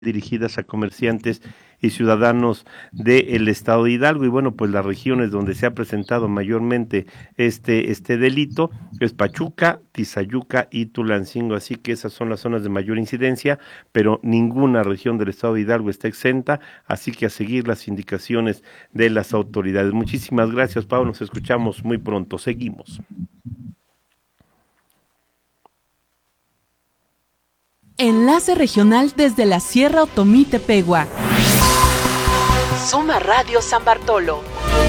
dirigidas a comerciantes y ciudadanos del estado de Hidalgo. Y bueno, pues las regiones donde se ha presentado mayormente este delito es Pachuca, Tizayuca y Tulancingo, así que esas son las zonas de mayor incidencia, pero ninguna región del estado de Hidalgo está exenta, así que a seguir las indicaciones de las autoridades. Muchísimas gracias, Pablo, nos escuchamos muy pronto, seguimos. Enlace regional desde la Sierra Otomí-Tepegua. Suma Radio San Bartolo.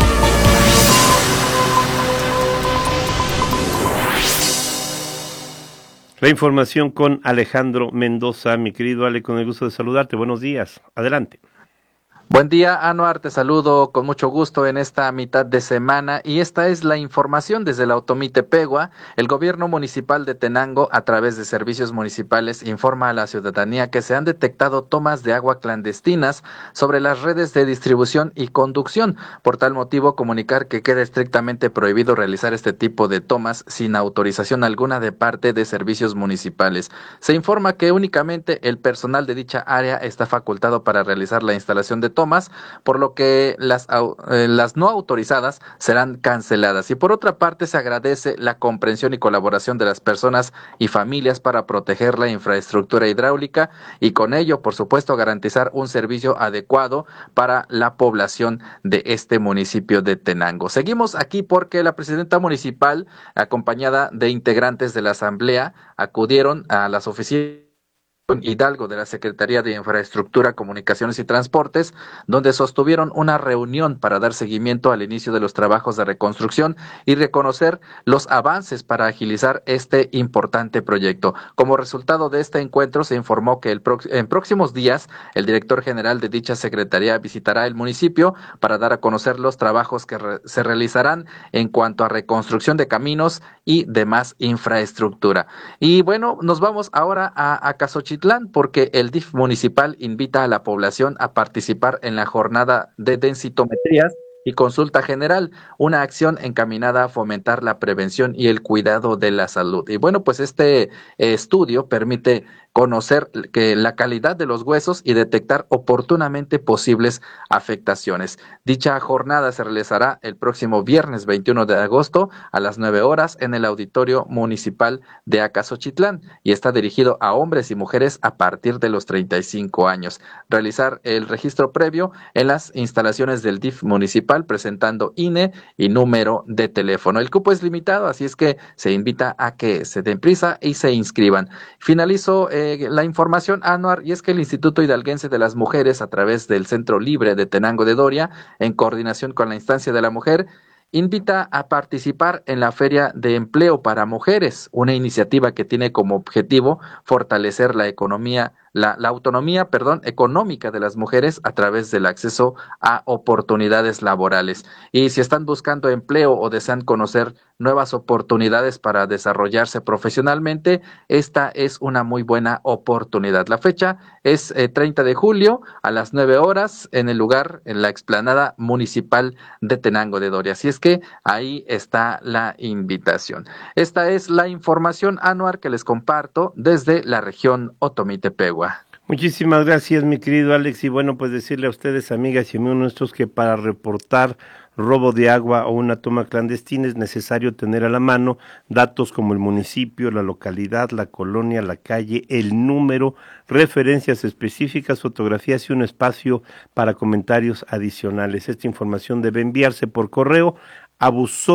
La información con Alejandro Mendoza. Mi querido Ale, con el gusto de saludarte. Buenos días. Adelante. Buen día, Anuar, te saludo con mucho gusto en esta mitad de semana y esta es la información desde la Otomí Tepegua. El gobierno municipal de Tenango, a través de servicios municipales, informa a la ciudadanía que se han detectado tomas de agua clandestinas sobre las redes de distribución y conducción. Por tal motivo, comunicar que queda estrictamente prohibido realizar este tipo de tomas sin autorización alguna de parte de servicios municipales. Se informa que únicamente el personal de dicha área está facultado para realizar la instalación de tomas, por lo que las no autorizadas serán canceladas. Y por otra parte, se agradece la comprensión y colaboración de las personas y familias para proteger la infraestructura hidráulica y con ello, por supuesto, garantizar un servicio adecuado para la población de este municipio de Tenango. Seguimos aquí porque la presidenta municipal, acompañada de integrantes de la asamblea, acudieron a las oficinas Hidalgo de la Secretaría de Infraestructura, Comunicaciones y Transportes, donde sostuvieron una reunión para dar seguimiento al inicio de los trabajos de reconstrucción y reconocer los avances para agilizar este importante proyecto. Como resultado de este encuentro, se informó que en próximos días el director general de dicha secretaría visitará el municipio para dar a conocer los trabajos que se realizarán en cuanto a reconstrucción de caminos y demás infraestructura. Y bueno, nos vamos ahora a Acasochitlán porque el DIF municipal invita a la población a participar en la jornada de densitometrías y consulta general, una acción encaminada a fomentar la prevención y el cuidado de la salud. Y bueno, pues este estudio permite conocer que la calidad de los huesos y detectar oportunamente posibles afectaciones. Dicha jornada se realizará el próximo viernes 21 de agosto a las 9 horas en el Auditorio Municipal de Acasochitlán y está dirigido a hombres y mujeres a partir de los 35 años. Realizar el registro previo en las instalaciones del DIF municipal presentando INE y número de teléfono. El cupo es limitado, así es que se invita a que se den prisa y se inscriban. Finalizo la información, Anuar, y es que el Instituto Hidalguense de las Mujeres, a través del Centro Libre de Tenango de Doria, en coordinación con la Instancia de la Mujer, invita a participar en la Feria de Empleo para Mujeres, una iniciativa que tiene como objetivo fortalecer la autonomía, económica de las mujeres a través del acceso a oportunidades laborales. Y si están buscando empleo o desean conocer nuevas oportunidades para desarrollarse profesionalmente, esta es una muy buena oportunidad. La fecha es 30 de julio a las 9 horas en el lugar, en la explanada municipal de Tenango de Doria. Así es que ahí está la invitación. Esta es la información, Anuar, que les comparto desde la región Otomí Tepegua. Muchísimas gracias, mi querido Alex, y bueno, pues decirle a ustedes, amigas y amigos nuestros, que para reportar robo de agua o una toma clandestina es necesario tener a la mano datos como el municipio, la localidad, la colonia, la calle, el número, referencias específicas, fotografías y un espacio para comentarios adicionales. Esta información debe enviarse por correo a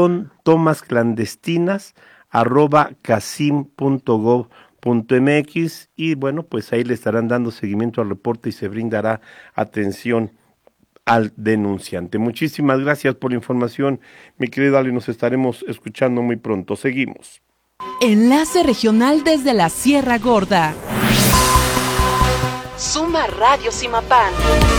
buzontomasclandestinas@casim.gov.mx y bueno, pues ahí le estarán dando seguimiento al reporte y se brindará atención al denunciante. Muchísimas gracias por la información, mi querido Ale, nos estaremos escuchando muy pronto. Seguimos. Enlace regional desde la Sierra Gorda. Suma Radio Simapán.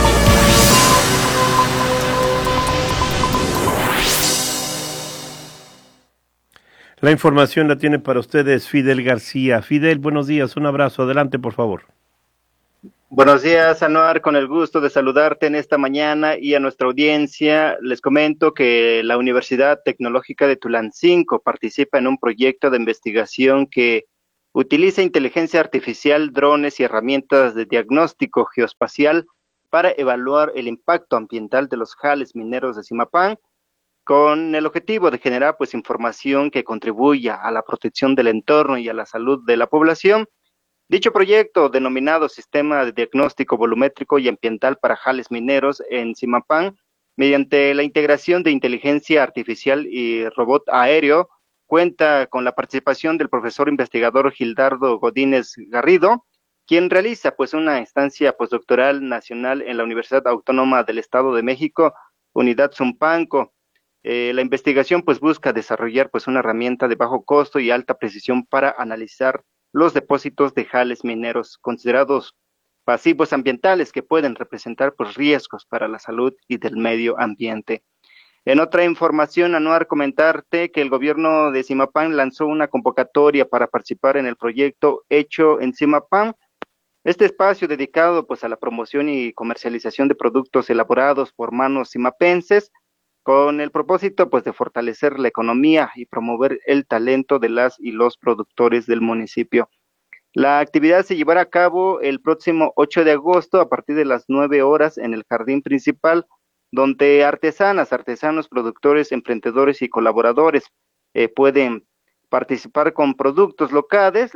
La información la tiene para ustedes Fidel García. Fidel, buenos días, un abrazo, adelante por favor. Buenos días, Anuar, con el gusto de saludarte en esta mañana y a nuestra audiencia. Les comento que la Universidad Tecnológica de Tulancingo participa en un proyecto de investigación que utiliza inteligencia artificial, drones y herramientas de diagnóstico geoespacial para evaluar el impacto ambiental de los jales mineros de Zimapán, con el objetivo de generar pues información que contribuya a la protección del entorno y a la salud de la población. Dicho proyecto, denominado Sistema de Diagnóstico Volumétrico y Ambiental para Jales Mineros en Zimapán, mediante la integración de inteligencia artificial y robot aéreo, cuenta con la participación del profesor investigador Gildardo Godínez Garrido, quien realiza pues una estancia postdoctoral nacional en la Universidad Autónoma del Estado de México, Unidad Zumpanco. La investigación pues busca desarrollar pues una herramienta de bajo costo y alta precisión para analizar los depósitos de jales mineros considerados pasivos ambientales que pueden representar pues riesgos para la salud y del medio ambiente. En otra información, Anuar, comentarte que el gobierno de Zimapán lanzó una convocatoria para participar en el proyecto Hecho en Zimapán. Este espacio dedicado pues a la promoción y comercialización de productos elaborados por manos zimapenses, con el propósito pues de fortalecer la economía y promover el talento de las y los productores del municipio. La actividad se llevará a cabo el próximo 8 de agosto a partir de las 9 horas en el jardín principal, donde artesanas, artesanos, productores, emprendedores y colaboradores pueden participar con productos locales,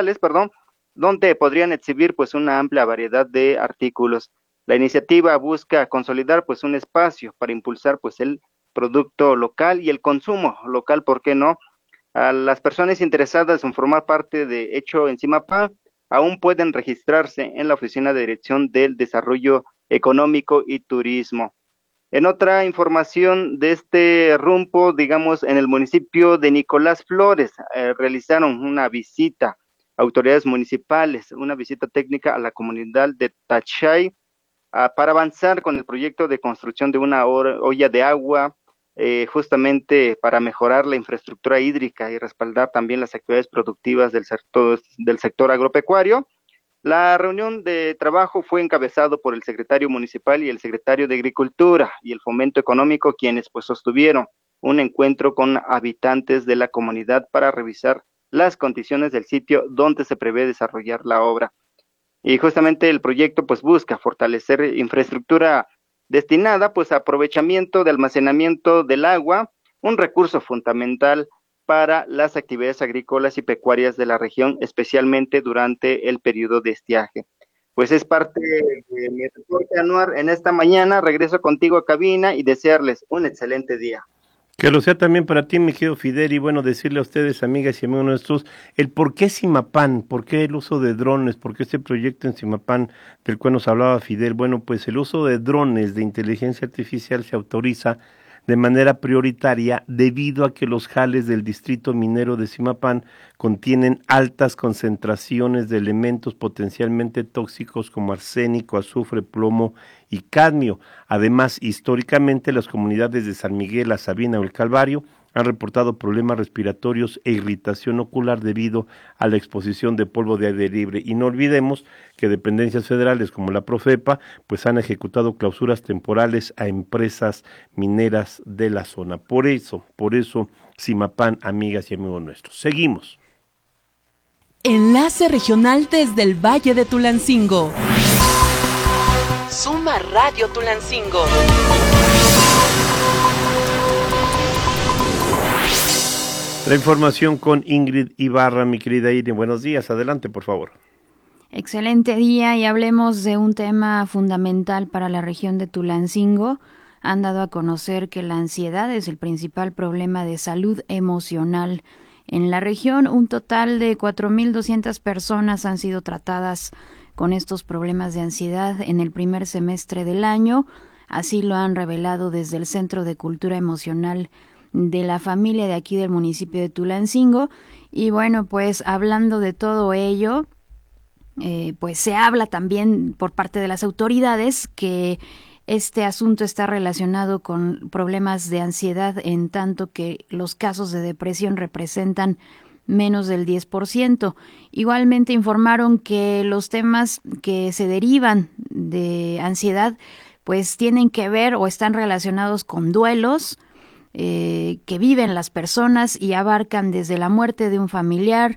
donde podrían exhibir pues una amplia variedad de artículos. La iniciativa busca consolidar pues un espacio para impulsar pues el producto local y el consumo local, ¿por qué no? A las personas interesadas en formar parte de Hecho en Zimapán aún pueden registrarse en la Oficina de Dirección del Desarrollo Económico y Turismo. En otra información de este rumbo, digamos, en el municipio de Nicolás Flores, realizaron una visita autoridades municipales, una visita técnica a la comunidad de Tachay, para avanzar con el proyecto de construcción de una olla de agua, justamente para mejorar la infraestructura hídrica y respaldar también las actividades productivas del sector agropecuario. La reunión de trabajo fue encabezado por el secretario municipal y el secretario de Agricultura y el Fomento Económico, quienes pues sostuvieron un encuentro con habitantes de la comunidad para revisar las condiciones del sitio donde se prevé desarrollar la obra. Y justamente el proyecto pues busca fortalecer infraestructura destinada pues a aprovechamiento de almacenamiento del agua, un recurso fundamental para las actividades agrícolas y pecuarias de la región, especialmente durante el periodo de estiaje. Pues es parte de mi reporte, Anuar, en esta mañana. Regreso contigo a cabina y desearles un excelente día. Que lo sea también para ti, mi querido Fidel, y bueno, decirle a ustedes, amigas y amigos nuestros, el por qué Zimapán, por qué el uso de drones, por qué este proyecto en Zimapán del cual nos hablaba Fidel. Bueno, pues el uso de drones de inteligencia artificial se autoriza de manera prioritaria debido a que los jales del distrito minero de Zimapán contienen altas concentraciones de elementos potencialmente tóxicos como arsénico, azufre, plomo y cadmio. Además, históricamente las comunidades de San Miguel, La Sabina o El Calvario han reportado problemas respiratorios e irritación ocular debido a la exposición de polvo de aire libre. Y no olvidemos que dependencias federales como la Profepa pues han ejecutado clausuras temporales a empresas mineras de la zona. Por eso, Zimapán, amigas y amigos nuestros. Seguimos. Enlace regional desde el Valle de Tulancingo. Suma Radio Tulancingo. La información con Ingrid Ibarra, mi querida Irene. Buenos días, adelante, por favor. Excelente día y hablemos de un tema fundamental para la región de Tulancingo. Han dado a conocer que la ansiedad es el principal problema de salud emocional en la región. Un total de 4,200 personas han sido tratadas con estos problemas de ansiedad en el primer semestre del año. Así lo han revelado desde el Centro de Cultura Emocional de la familia de aquí del municipio de Tulancingo. Y bueno, pues hablando de todo ello, pues se habla también por parte de las autoridades que este asunto está relacionado con problemas de ansiedad, en tanto que los casos de depresión representan menos del 10%. Igualmente informaron que los temas que se derivan de ansiedad pues tienen que ver o están relacionados con duelos que viven las personas y abarcan desde la muerte de un familiar,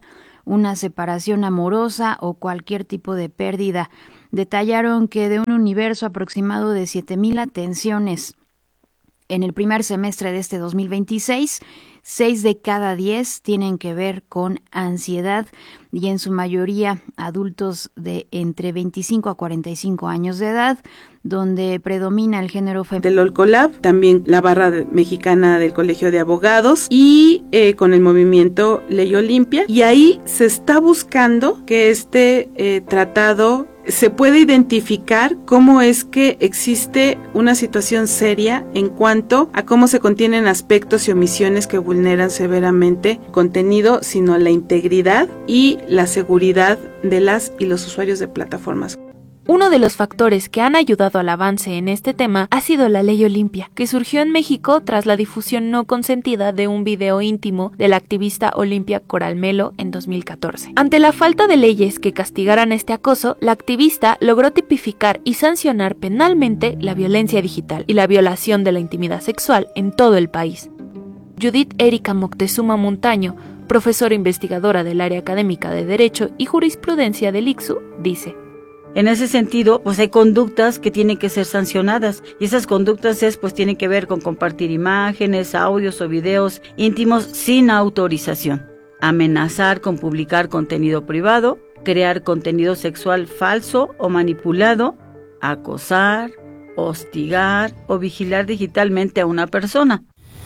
una separación amorosa o cualquier tipo de pérdida. Detallaron que de un universo aproximado de 7,000 atenciones en el primer semestre de este 2026, 6 de cada 10 tienen que ver con ansiedad y en su mayoría adultos de entre 25 a 45 años de edad, donde predomina el género femenino. Del Olcolab, también la barra mexicana del Colegio de Abogados y con el movimiento Ley Olimpia, y ahí se está buscando que este tratado se puede identificar cómo es que existe una situación seria en cuanto a cómo se contienen aspectos y omisiones que vulneran severamente contenido, sino la integridad y la seguridad de las y los usuarios de plataformas. Uno de los factores que han ayudado al avance en este tema ha sido la Ley Olimpia, que surgió en México tras la difusión no consentida de un video íntimo de la activista Olimpia Coral Melo en 2014. Ante la falta de leyes que castigaran este acoso, la activista logró tipificar y sancionar penalmente la violencia digital y la violación de la intimidad sexual en todo el país. Judith Erika Moctezuma Montaño, profesora investigadora del área académica de Derecho y Jurisprudencia del ICSU, dice: en ese sentido, pues hay conductas que tienen que ser sancionadas, y esas conductas tienen que ver con compartir imágenes, audios o videos íntimos sin autorización, amenazar con publicar contenido privado, crear contenido sexual falso o manipulado, acosar, hostigar o vigilar digitalmente a una persona.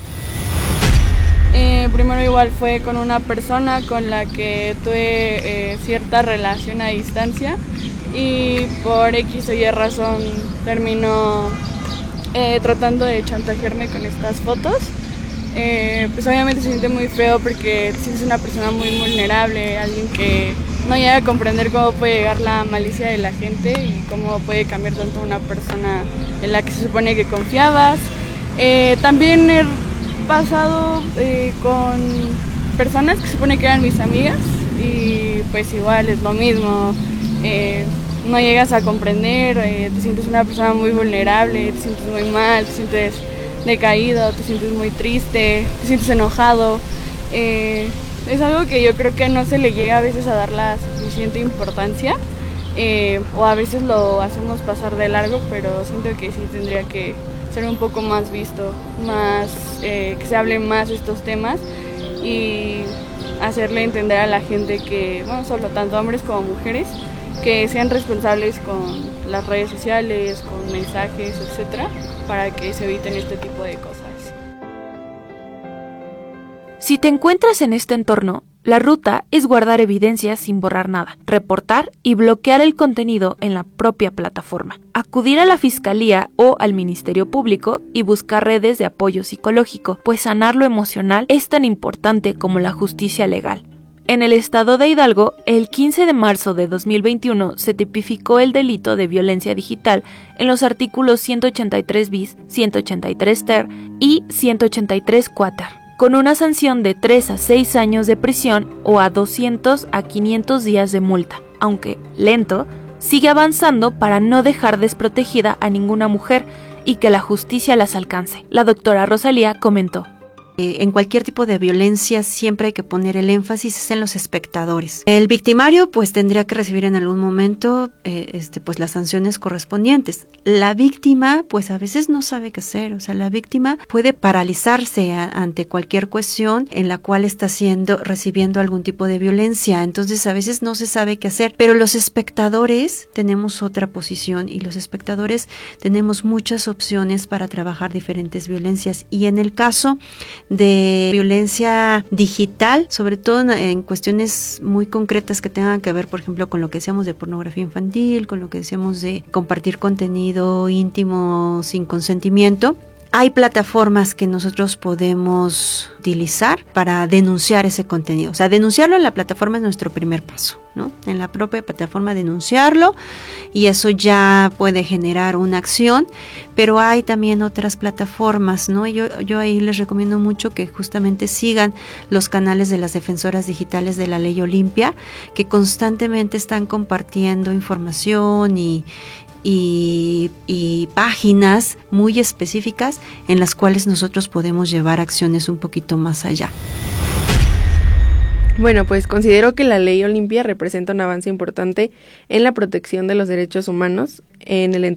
Primero igual fue con una persona con la que tuve cierta relación a distancia, y por X o Y razón terminó tratando de chantajearme con estas fotos. Pues obviamente se siente muy feo porque es una persona muy vulnerable, alguien que no llega a comprender cómo puede llegar la malicia de la gente y cómo puede cambiar tanto una persona en la que se supone que confiabas. También he pasado con personas que se supone que eran mis amigas y pues igual es lo mismo. No llegas a comprender, te sientes una persona muy vulnerable, te sientes muy mal, te sientes decaído, te sientes muy triste, te sientes enojado. Es algo que yo creo que no se le llega a veces a dar la suficiente importancia, o a veces lo hacemos pasar de largo, pero siento que sí tendría que ser un poco más visto, más que se hable más de estos temas y hacerle entender a la gente que, bueno, solo tanto hombres como mujeres, que sean responsables con las redes sociales, con mensajes, etcétera, para que se eviten este tipo de cosas. Si te encuentras en este entorno, la ruta es guardar evidencias sin borrar nada, reportar y bloquear el contenido en la propia plataforma, acudir a la Fiscalía o al Ministerio Público y buscar redes de apoyo psicológico, pues sanar lo emocional es tan importante como la justicia legal. En el estado de Hidalgo, el 15 de marzo de 2021 se tipificó el delito de violencia digital en los artículos 183 bis, 183 ter y 183 quater, con una sanción de 3 a 6 años de prisión o a 200 a 500 días de multa, aunque lento, sigue avanzando para no dejar desprotegida a ninguna mujer y que la justicia las alcance. La doctora Rosalía comentó: en cualquier tipo de violencia siempre hay que poner el énfasis en los espectadores. El victimario pues tendría que recibir en algún momento pues las sanciones correspondientes. La víctima pues a veces no sabe qué hacer, o sea, la víctima puede paralizarse ante cualquier cuestión en la cual está recibiendo algún tipo de violencia, entonces a veces no se sabe qué hacer, pero los espectadores tenemos otra posición y los espectadores tenemos muchas opciones para trabajar diferentes violencias, y en el caso de violencia digital, sobre todo en cuestiones muy concretas que tengan que ver, por ejemplo, con lo que decíamos de pornografía infantil, con lo que decíamos de compartir contenido íntimo sin consentimiento, hay plataformas que nosotros podemos utilizar para denunciar ese contenido. O sea, denunciarlo en la plataforma es nuestro primer paso, ¿no? En la propia plataforma denunciarlo, y eso ya puede generar una acción, pero hay también otras plataformas, ¿no? Yo ahí les recomiendo mucho que justamente sigan los canales de las defensoras digitales de la Ley Olimpia, que constantemente están compartiendo información y páginas muy específicas en las cuales nosotros podemos llevar acciones un poquito más allá. Bueno, pues considero que la Ley Olimpia representa un avance importante en la protección de los derechos humanos en el